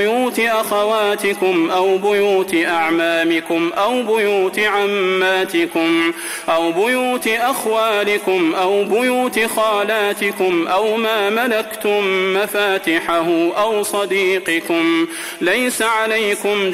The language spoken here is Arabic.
بيوت أخواتكم أو بيوت أعمامكم أو بيوت عماتكم أو بيوت أخوالكم أو بيوت خالاتكم أو ما ملكتم مفاتحه أو صديقكم. ليس عليكم